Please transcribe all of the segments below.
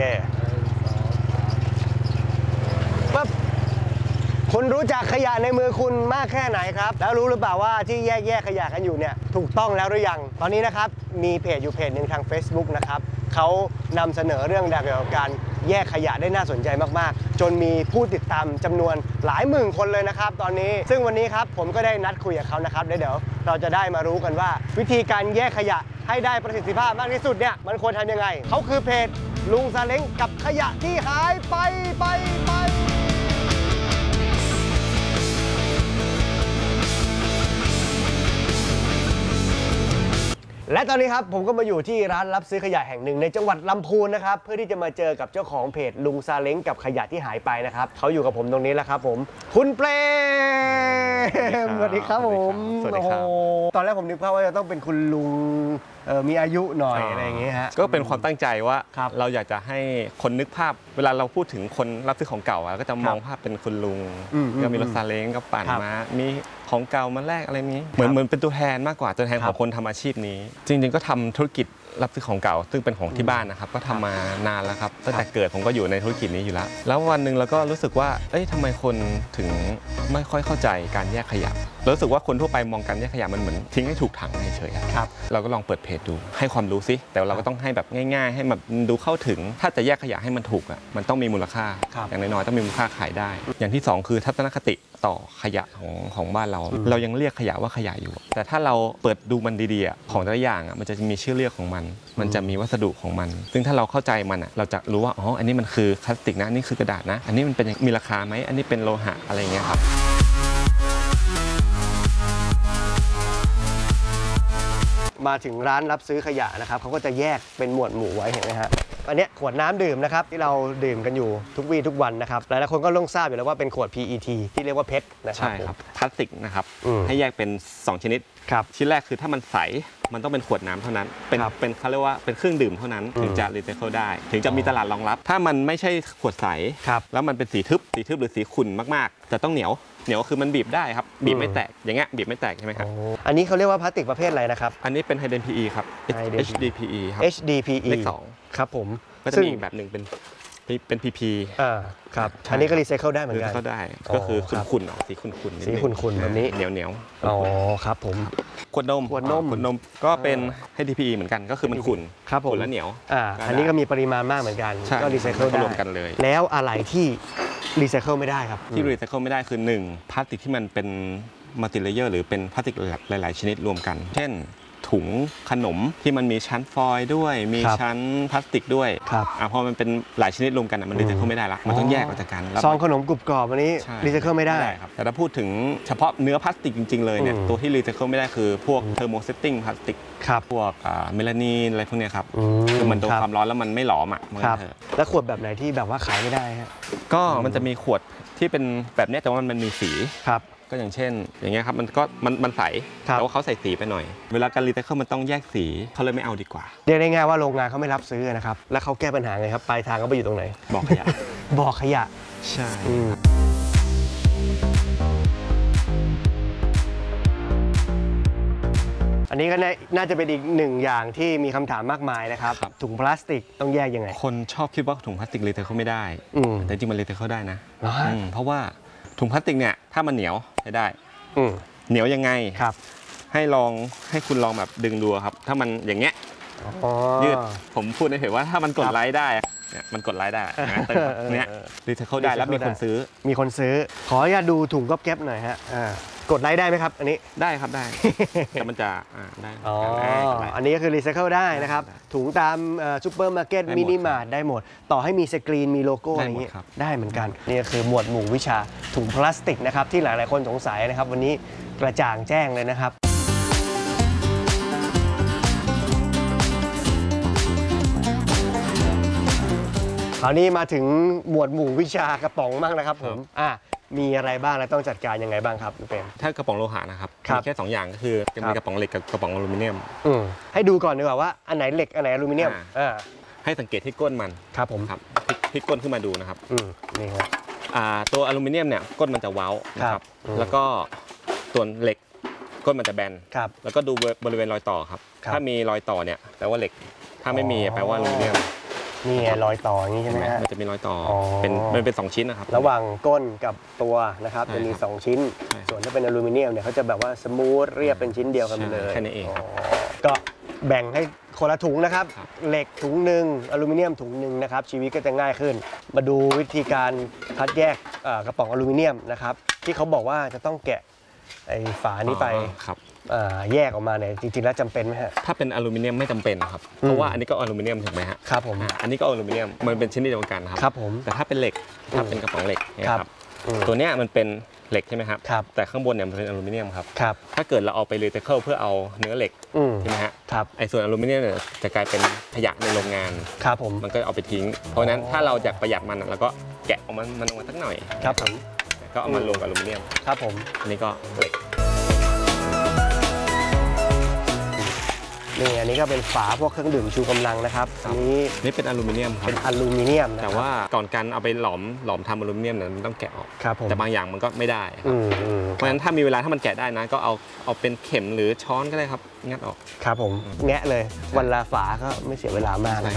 ปั๊บคุณรู้จักขยะในมือคุณมากแค่ไหนครับแล้วรู้หรือเปล่าว่าที่แยกขยะกันอยู่เนี่ยถูกต้องแล้วหรือยังตอนนี้นะครับมีเพจอยู่เพจหนึ่งทาง Facebook นะครับเขานำเสนอเรื่องเกี่ยวกับการแยกขยะได้น่าสนใจมากๆจนมีผู้ติดตามจำนวนหลายหมื่นคนเลยนะครับตอนนี้ซึ่งวันนี้ครับผมก็ได้นัดคุยกับเขานะครับเดี๋ยวเราจะได้มารู้กันว่าวิธีการแยกขยะให้ได้ประสิทธิภาพมากที่สุดเนี่ยมันควรทำยังไงเขาคือเพจลุงซาเล้งกับขยะที่หายไปและตอนนี้ครับผมก็มาอยู่ที่ร้านรับซื้อขยะแห่งหนึ่งในจังหวัดลำพูนนะครับเพื่อที่จะมาเจอกับเจ้าของเพจลุงซาเล้งกับขยะที่หายไปนะครับเขาอยู่กับผมตรงนี้แล้วครับผมคุณเปรมสวัสดีครับผมสวัสดีครับตอนแรกผมนึกภาพว่าจะต้องเป็นคุณลุงมีอายุหน่อยอะไรอย่างเงี้ยฮะก็เป็นความตั้งใจว่าเราอยากจะให้คนนึกภาพเวลาเราพูดถึงคนรับซื้อของเก่าก็จะมองภาพเป็นคุณลุงก็มีรถซาเล้งก็ปั่นมามีของเก่ามาแลกอะไรนี้เหมือนเป็นตัวแทนมากกว่าตัวแทนของคนทำอาชีพนี้จริงๆก็ทำธุรกิจรับซื้อของเก่าซึ่งเป็นของที่บ้านนะครับก็ทำมานานแล้วครับตั้งแต่เกิดผมก็อยู่ในธุรกิจนี้อยู่แล้ววันหนึ่งเราก็รู้สึกว่าทำไมคนถึงไม่ค่อยเข้าใจการแยกขยะรู้สึกว่าคนทั่วไปมองการแยกขยะมันเหมือนทิ้งให้ถูกถังเฉยๆครับเราก็ลองเปิดเพจดูให้ความรู้สิแต่เราก็ต้องให้แบบง่ายๆให้แบบดูเข้าถึงถ้าจะแยกขยะให้มันถูกมันต้องมีมูลค่าอย่างน้อยๆต้องมีมูลค่าขายได้อย่างที่2คือทัศนคติต่อขยะของบ้านเรายังเรียกขยะว่าขยะอยู่แต่ถ้าเราเปิดดูมันดีๆของแต่ละอย่างมันจะมีชื่อเรียกของมันจะมีวัสดุของมันซึ่งถ้าเราเข้าใจมันเราจะรู้ว่าอันนี้มันคือพลาสติกนะนี่คือกระดาษนะอันนี้มันเป็นมีราคาไหมอันนี้เป็นโลหะอะไรเงี้ยครับมาถึงร้านรับซื้อขยะนะครับเขาก็จะแยกเป็นหมวดหมู่ไว้เห็นไหมฮะอันนี้ขวดน้ำดื่มนะครับที่เราดื่มกันอยู่ทุกวี่ทุกวันนะครับหลายๆคนก็ลงทราบอยู่แล้วว่าเป็นขวด PET ที่เรียกว่าเพชรนะครับใช่ครับพลาสติกนะครับให้แยกเป็น2ชนิดชิ้นแรกคือถ้ามันใสมันต้องเป็นขวดน้ำเท่านั้นเป็นเขาเรียกว่าเป็นเครื่องดื่มเท่านั้นถึงจะรีไซเคิลได้ถึงจะมีตลาดรองรับถ้ามันไม่ใช่ขวดใสแล้วมันเป็นสีทึบหรือสีขุ่นมากๆจะต้องเหนียวคือมันบีบได้ครับบีบไม่แตกอย่างเงี้ยบีบไม่แตกใช่ไหมครับอันนี้เขาเรียกว่าพลาสติกประเภทอะไรนะครับอันนี้เป็นไฮเดรน PE ครับ HDPE ครับ HDPE เลข2 ครับผมก็จะมีอีกแบบหนึ่งเป็น PP ครับอันนี้ก็รีไซเคิลได้เหมือนกันก็ได้ก็คือขุ่นๆสีขุ่นๆแบบนี้เหนียวอ๋อครับผมขวดนมก็เป็น HDPE เหมือนกันก็คือมันขุ่นและเหนียวอันนี้ก็มีปริมาณมากเหมือนกันก็รีไซเคิลได้รวมกันเลยแล้วอะไรที่รีไซเคิลไม่ได้ครับที่รีไซเคิลไม่ได้คือ1พลาสติกที่มันเป็นมัลติเลเยอร์หรือเป็นพลาสติกหลายๆชนิดรวมกันเช่นถุงขนมที่มันมีชั้นฟอยล์ด้วยมีชั้นพลาสติกด้วยพอมันเป็นหลายชนิดรวมกันมันรีไซเคิลไม่ได้ละมันต้องแยกออกจากกันซองขนมกรุบกรอบอันนี้รีไซเคิลไม่ได้ครับแต่ถ้าพูดถึงเฉพาะเนื้อพลาสติกจริงๆเลยเนี่ยตัวที่รีไซเคิลไม่ได้คือพวกเทอร์โมเซตติ้งพลาสติกพวกเมลานีนอะไรพวกนี้ครับคือมันโดนความร้อนแล้วมันไม่หลอมแล้วขวดแบบไหนที่แบบว่าขายไม่ได้ก็มันจะมีขวดที่เป็นแบบนี้แต่ว่ามันมีสีก็อย่างเช่นอย่างเงี้ยครับมันใสแต่ว่าเขาใส่สีไปหน่อยเวลาการรีไซเคิลมันต้องแยกสีเขาเลยไม่เอาดีกว่าเรียกได้ง่ายว่าโรงงานเขาไม่รับซื้อนะครับแล้วเขาแก้ปัญหาไงครับปลายทางเขาไปอยู่ตรงไหนบ่อขยะใช่อันนี้ก็น่าจะเป็นอีกหนึ่งอย่างที่มีคำถามมากมายนะครับถุงพลาสติกต้องแยกยังไงคนชอบคิดว่าถุงพลาสติกรีไซเคิลไม่ได้แต่จริงมันรีไซเคิลได้นะเพราะว่าถุงพลาสติกเนี่ยถ้ามันเหนียวใช้ได้เหนียวยังไงให้คุณลองแบบดึงดูครับถ้ามันอย่างเงี้ยยืดผมพูดในเพจว่าถ้ามันกดไลค์ได้เนี่ยมันกดไลค์ได้เนี่ยรีไซเคิลได้แล้วมีคนซื้อขออนุญาตดูถุงก๊อบแก๊บหน่อยฮะกดไลค์ได้ไหมครับอันนี้ได้ครับได้แต่มันจะได้อันนี้ก็คือรีไซเคิลได้นะครับถุงตามซูเปอร์มาร์เก็ตมินิมาร์ทได้หมดต่อให้มีสกรีนมีโลโก้อะไรอย่างนี้ได้เหมือนกันนี่ก็คือหมวดหมู่วิชาถุงพลาสติกนะครับที่หลายๆคนสงสัยนะครับวันนี้กระจ่างแจ้งเลยนะครับคราวนี้มาถึงหมวดหมู่วิชากระป๋องบ้างนะครับผมมีอะไรบ้างและต้องจัดการยังไงบ้างครับคุณเปรมถ้ากระป๋องโลหะนะครับมีแค่2อย่างก็คือจะมีกระป๋องเหล็กกับกระป๋องอลูมิเนียมให้ดูก่อนดีกว่าว่าอันไหนเหล็กอันไหนอลูมิเนียมให้สังเกตที่ก้นมันครับผมพลิกก้นขึ้นมาดูนะครับนี่ครับตัวอลูมิเนียมเนี่ยก้นมันจะเว้านะครับแล้วก็ตัวเหล็กก้นมันจะแบนแล้วก็ดูบริเวณรอยต่อครับถ้ามีรอยต่อเนี่ยแปลว่าเหล็กถ้าไม่มีแปลว่าอลูมิเนียมนี่ไงรอยต่ออย่างนี้ใช่ไหมฮะมันจะมีรอยต่ออ๋อมันเป็น2ชิ้นนะครับระหว่างก้นกับตัวนะครับใช่จะมีครับ 2 ชิ้นใช่ส่วนถ้าเป็นอลูมิเนียมเนี่ยเขาจะแบบว่าสมูทเรียบเป็นชิ้นเดียวกันไปเลยแค่นี้เองครับก็แบ่งให้คนละถุงนะครับครับเหล็กถุงหนึ่งอลูมิเนียมถุงหนึ่งนะครับชีวิตก็จะง่ายขึ้น มาดูวิธีการคัดแยกกระป๋องอลูมิเนียมนะครับที่เขาบอกว่าจะต้องแกะไอ้ฝานี้ไปครับแยกออกมาเนี่ยจริงๆแล้วจำเป็นไหมฮะถ้าเป็นอลูมิเนียมไม่จำเป็นครับเพราะว่าอันนี้ก็อลูมิเนียมถูกไหมฮะครับผมอันนี้ก็อลูมิเนียมมันเป็นชิ้นเดียวกันครับครับผมแต่ถ้าเป็นเหล็กถ้าเป็นกระป๋องเหล็กเนี่ยครับครับอืมตัวเนี้ยมันเป็นเหล็กใช่ไหมครับครับแต่ข้างบนเนี่ยมันเป็นอลูมิเนียมครับครับถ้าเกิดเราเอาไปรีไซเคิลเพื่อเอาเนื้อเหล็กอืมใช่ไหมฮะครับไอ้ส่วนอลูมิเนียมเนี่ยจะกลายเป็นขยะในโรงงานครับผมมันก็เอาไปทิ้ง เพราะฉะนั้นถ้าเราอยากประหยัดมันเราก็แกะออกมันออกมาสักหน่อยครับผมก็เอามารวมกับอลูมิเนียมครับผมอันนี้ก็เหล็กนี่อันนี้ก็เป็นฝาพวกเครื่องดื่มชูกำลังนะครับอันนี้นี่เป็นอลูมิเนียมครับเป็นอลูมิเนียมนะแต่ครับว่าก่อนการเอาไปหลอมทำอลูมิเนียมเนี่ยมันต้องแกะออกครับผมแต่บางอย่างมันก็ไม่ได้ครับ เพราะฉะนั้นถ้ามีเวลาถ้ามันแกะได้นะก็เอาเป็นเข็มหรือช้อนก็ได้ครับงัดออกครับผมแงะเลยวันละฝาก็ไม่เสียเวลามากนะครับ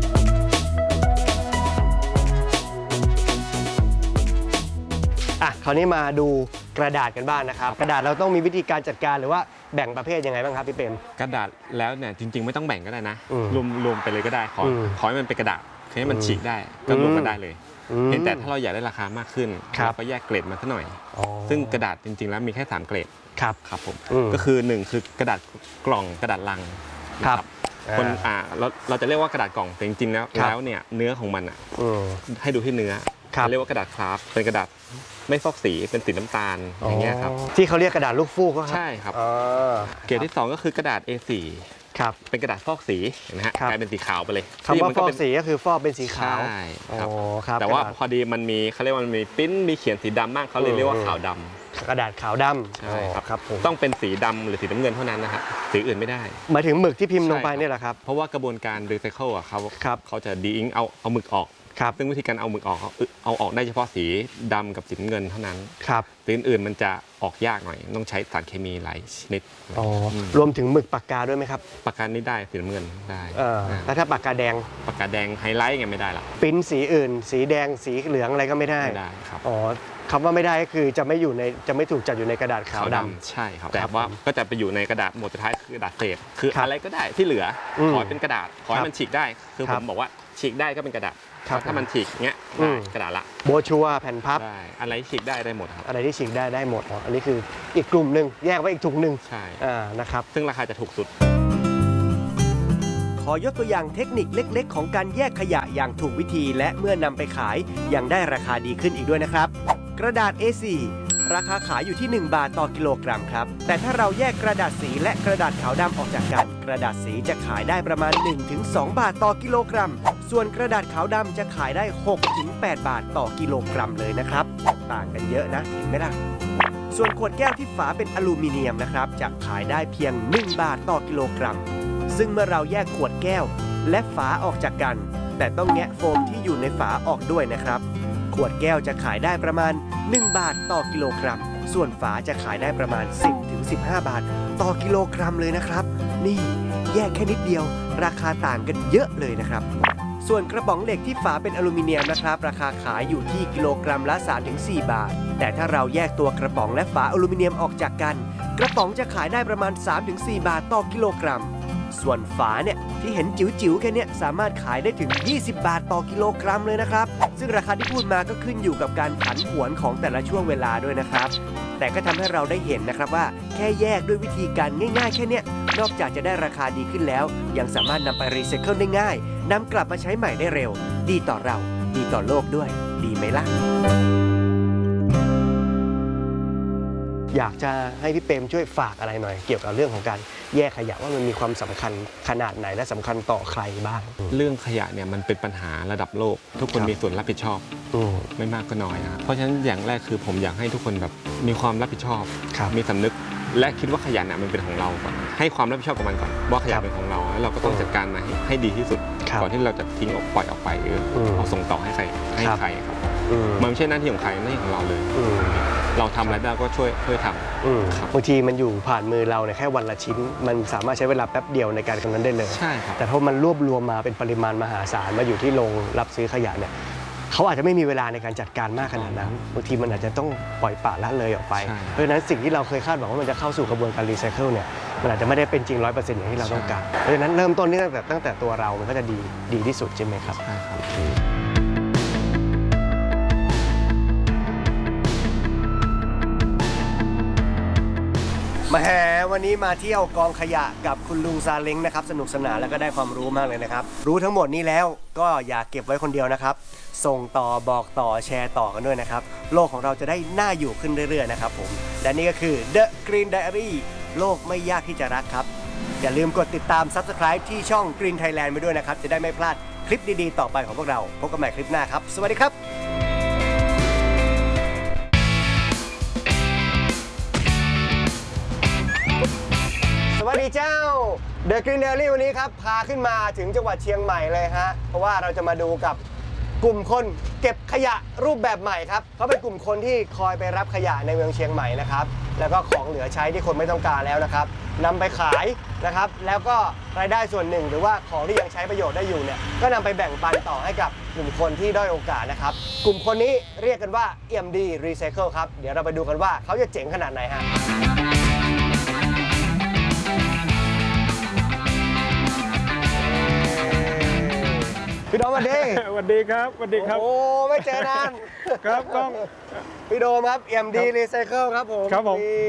คราวนี้มาดูกระดาษกันบ้างนะครับ กระดาษเราต้องมีวิธีการจัดการหรือว่าแบ่งประเภทยังไงบ้างครับพี่เปรมกระดาษแล้วเนี่ยจริงๆไม่ต้องแบ่งก็ได้นะอืมรวมไปเลยก็ได้ขออืมให้มันเป็นกระดาษให้มันฉีกได้ก็รวมกันได้เลยอืมเพียงแต่ถ้าเราอยากได้ราคามากขึ้นครับเราก็แยกเกรดมาสักหน่อยอ๋อซึ่งกระดาษจริงๆแล้วมีแค่3เกรดครับครับผมอืมก็คือ1คือกระดาษกล่องกระดาษลังครับนะคนเราจะเรียกว่ากระดาษกล่องแต่จริงๆแล้วเนี่ยเนื้อของมันอ่ะอืมให้ดูที่เนื้อครับเรียกว่ากระดาษคราฟต์เป็นกระดาษไม่ฟอกสีเป็นสีน้ำตาลอย่างเงี้ยครับที่เขาเรียกกระดาษลูกฟูกก็ครับใช่ครับอ๋อเกรดที่2ก็คือกระดาษ A4 ครับเป็นกระดาษฟอกสีเห็นไหมฮะครับกลายเป็นสีขาวไปเลยคำว่าฟอกเป็นสีก็คือฟอกเป็นสีขาวใช่ครับอ๋อครับแต่ว่ากระดษพอดีมันมีเขาเรียกว่ามันมีปริ้นมีเขียนสีดำมากเขาเลยเรียกว่าขาวดำกระดาษขาวดำใช่ครับครับผมต้องเป็นสีดำหรือสีน้ำเงินเท่านั้นนะครับสีอื่นไม่ได้หมายถึงหมึกที่พิมพ์ลงไปใช่ครับเนี่ยแหละครับเพราะว่ากระบวนการรีไซเคิลอ่ะครับเขาจะดีอิงเอาหมึกออกครับซึ่งวิธีการเอาหมึกออกเอาออกได้เฉพาะสีดำกับสีน้ำเงินเท่านั้นครับสีอื่นๆมันจะออกยากหน่อยต้องใช้สารเคมีหลายชนิดอ๋ออมรวมถึงหมึกปากกาด้วยไหมครับปากกานี้ได้สีน้ำเงินได้แล้วถ้าปากกาแดงปากกาแดงไฮไลท์ไงไม่ได้ละปริ้นสีอื่น สีแดงสีเหลืองอะไรก็ไม่ได้ไม่ได้ครับอ๋อคำว่าไม่ได้ก็คือจะไม่ถูกจัดอยู่ในกระดาษขาวดำใช่ครับคแต่รับว่าก็จะไปอยู่ในกระดาษหมวดสุดท้ายคือกระดาษเศษคือครับอะไรก็ได้ที่เหลืออมขอให้เป็นกระดาษขอให้มันฉีกได้คือครัผบมบอกว่าฉีกได้ก็เป็นกระดาษครับถ้ามันฉีกเงี้ยอืได้มกระดาษละโบรชัวร์แผ่นพับได้อะไรฉีกได้หมดครับอะไรที่ฉีกได้หมดอ๋ออันนี้คืออีกกลุ่มหนึ่งแยกไว้อีกถุงหนึ่งใช่นะครับซึ่งราคาจะถูกสุดขอยกตัวอย่างเทคนิคเล็กๆ ของการแยกขยะอย่างถูกวิธี และเมื่อนำไปขายยังได้ราคาดีขึ้นอีกด้วยนะครับ กระดาษ A4 ราคาขายอยู่ที่ 1 บาทต่อกิโลกรัมครับ แต่ถ้าเราแยกกระดาษสีและกระดาษขาวดำออกจากกัน กระดาษสีจะขายได้ประมาณ 1-2 บาทต่อกิโลกรัม ส่วนกระดาษขาวดำจะขายได้ 6-8 บาทต่อกิโลกรัมเลยนะครับ ต่างกันเยอะนะเห็นไหมล่ะ ส่วนขวดแก้วที่ฝาเป็นอลูมิเนียมนะครับจะขายได้เพียง 1 บาทต่อกิโลกรัม ซึ่งเมื่อเราแยกขวดแก้วและฝาออกจากกัน แต่ต้องแงะโฟมที่อยู่ในฝาออกด้วยนะครับ ขวดแก้วจะขายได้ประมาณ 1 บาทต่อกิโลกรัม ส่วนฝาจะขายได้ประมาณ 10-15 บาทต่อกิโลกรัมเลยนะครับ นี่แยกแค่นิดเดียว ราคาต่างกันเยอะเลยนะครับ ส่วนกระป๋องเหล็กที่ฝาเป็นอลูมิเนียมนะครับ ราคาขายอยู่ที่กิโลกรัมละ 3-4 บาท แต่ถ้าเราแยกตัวกระป๋องและฝาอลูมิเนียมออกจากกัน กระป๋องจะขายได้ประมาณ 3-4 บาทต่อกิโลกรัม ส่วนฝาเนี่ยที่เห็นจิ๋วๆแค่เนี้ยสามารถขายได้ถึง 20 บาทต่อกิโลกรัมเลยนะครับ ซึ่งราคาที่พูดมาก็ขึ้นอยู่กับการผันผวนของแต่ละช่วงเวลาด้วยนะครับ แต่ก็ทำให้เราได้เห็นนะครับว่าแค่แยกด้วยวิธีการง่ายๆแค่เนี้ยนอกจากจะได้ราคาดีขึ้นแล้ว ยังสามารถนำไปรีไซเคิลได้ง่ายนำกลับมาใช้ใหม่ได้เร็ว ดีต่อเรา ดีต่อโลกด้วย ดีไหมล่ะ อยากจะให้พี่เปรมช่วยฝากอะไรหน่อยเกี่ยวกับเรื่องของการแยกขยะว่ามันมีความสำคัญขนาดไหนและสำคัญต่อใครบ้างเรื่องขยะเนี่ยมันเป็นปัญหาระดับโลก ทุกคนครับมีส่วนรับผิดชอบอืมไม่มากก็น้อยนะครับเพราะฉะนั้นอย่างแรกคือผมอยากให้ทุกคนแบบมีความรับผิดชอบครับมีสำนึกและคิดว่าขยะเนี่ยมันเป็นของเราก่อนให้ความรับผิดชอบกับมันก่อนว่าขยะเป็นของเราแล้วเราก็ต้องจัดการมันให้ดีที่สุดครับก่อนที่เราจะทิ้งออกปล่อยออกไปหรือมเอาส่งต่อให้ใครครับใครครับอืมมันไม่ใช่หน้าที่ของใครหน้าที่ของเราเลยอืมเราทำอะไรได้ก็ช่วยทำครับบางทีมันอยู่ผ่านมือเราเนี่ยแค่วันละชิ้นมันสามารถใช้เวลาแป๊บเดียวในการทำนั้นได้เลยใช่ครับแต่ถ้ามันรวบรวมมาเป็นปริมาณมหาศาลมาอยู่ที่โรงรับซื้อขยะเนี่ยเขาอาจจะไม่มีเวลาในการจัดการมากขนาดนั้นบางทีมันอาจจะต้องปล่อยปละละเลยออกไปเพราะฉะนั้นสิ่งที่เราเคยคาดหวังว่ามันจะเข้าสู่กระบวนการรีไซเคิลเนี่ยมันอาจจะไม่ได้เป็นจริง 100% อย่างที่เราต้องการเพราะฉะนั้นเริ่มต้นนี่ตั้งแต่ตัวเรามันก็จะดีที่สุดใช่ไหมครับใช่ครับมาแหวันนี้มาเที่ยวกองขยะกับคุณลุงซาเล้งนะครับสนุกสนานแล้วก็ได้ความรู้มากเลยนะครับรู้ทั้งหมดนี้แล้วก็อย่าเก็บไว้คนเดียวนะครับส่งต่อบอกต่อแชร์ต่อกันด้วยนะครับโลกของเราจะได้น่าอยู่ขึ้นเรื่อยๆนะครับผมและนี่ก็คือ The Green Diary โลกไม่ยากที่จะรักครับอย่าลืมกดติดตาม Subscribe ที่ช่อง Green Thailand ไปด้วยนะครับจะได้ไม่พลาดคลิปดีๆต่อไปของพวกเราพบกันใหม่คลิปหน้าครับสวัสดีครับสวัสดีเจ้า The Green Diary วันนี้ครับพาขึ้นมาถึงจังหวัดเชียงใหม่เลยฮะเพราะว่าเราจะมาดูกับกลุ่มคนเก็บขยะรูปแบบใหม่ครับเขาเป็นกลุ่มคนที่คอยไปรับขยะในเมืองเชียงใหม่นะครับแล้วก็ของเหลือใช้ที่คนไม่ต้องการแล้วนะครับนำไปขายนะครับแล้วก็รายได้ส่วนหนึ่งหรือว่าของที่ยังใช้ประโยชน์ได้อยู่เนี่ยก็นำไปแบ่งปันต่อให้กับกลุ่มคนที่ด้อยโอกาสนะครับกลุ่มคนนี้เรียกกันว่า EMD Recycle ครับเดี๋ยวเราไปดูกันว่าเขาจะเจ๋งขนาดไหนฮะพี่โดมสวัสดีสวัสดีครับสวัสดีครับโอ้ไม่เจอนานครับกล้องพี่โดมครับ EMD Recycle ครับผมครับผมนี่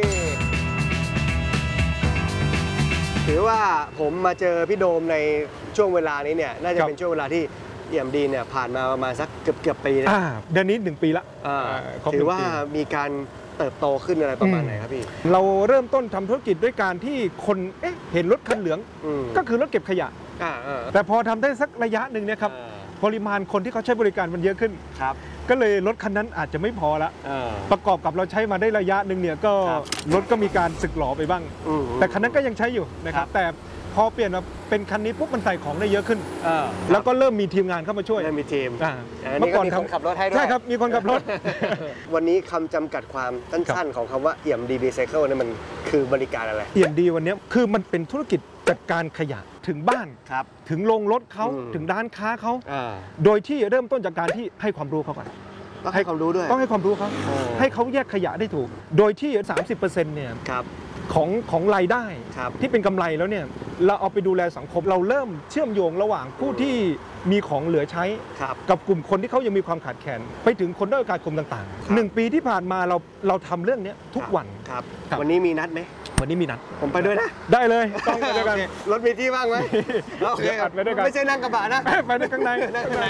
ถือว่าผมมาเจอพี่โดมในช่วงเวลานี้เนี่ยน่าจะเป็นช่วงเวลาที่ EMD เนี่ยผ่านมาประมาณสักเกือบปีนะเดือนนี้1 ปีละ ครบถือ 1 ว่าปีมีการเติบโตขึ้นอะไรประมาณไหนครับพี่เราเริ่มต้นทำธุรกิจด้วยการที่คนเห็นรถคันเหลือง ก็คือรถเก็บขยะ แต่พอทำได้สักระยะหนึ่งเนี่ยครับปริมาณคนที่เขาใช้บริการมันเยอะขึ้นครับก็เลยรถคันนั้นอาจจะไม่พอละประกอบกับเราใช้มาได้ระยะหนึ่งเนี่ยก็รถก็มีการสึกหรอไปบ้าง แต่คันนั้นก็ยังใช้อยู่นะครับแต่พอเปลี่ยนมาเป็นคันนี้ปุ๊บมันใส่ของได้เยอะขึ้นแล้วก็เริ่มมีทีมงานเข้ามาช่วยเริ่มมีทีมเมื่อก่อนมีคนขับรถให้ด้วยใช่ครับมีคนขับรถวันนี้คำจำกัดความสั้นๆของคำว่า EMD Recycle เนี่ยมันคือบริการอะไร EMD วันนี้คือมันเป็นธุรกิจจัดการขยะถึงบ้านครับถึงโรงรถเขาถึงร้านค้าเขาโดยที่เริ่มต้นจากการที่ให้ความรู้เขาก่อนต้องให้ความรู้ด้วยต้องให้ความรู้เขาให้เขาแยกขยะได้ถูก โดยที่ 30%เนี่ยครับของรายได้ครับที่เป็นกำไรแล้วเนี่ยเราเอาไปดูแลสังคมเราเริ่มเชื่อมโยงระหว่างผู้ที่มีของเหลือใช้ครับกับกลุ่มคนที่เขายังมีความขาดแคลนไปถึงคนด้อยโอกาสกลุ่มต่างๆ1 ปีที่ผ่านมาเราทำเรื่องนี้ทุกวันครับวันนี้มีนัดไหมวันนี้มีนัดผมไปด้วยนะได้เลยต้องไปด้วยกันรถมีที่ว่างไหมโอเคอัดไปด้วยกันไม่ใช่นั่งกระบะนะไปในข้างใน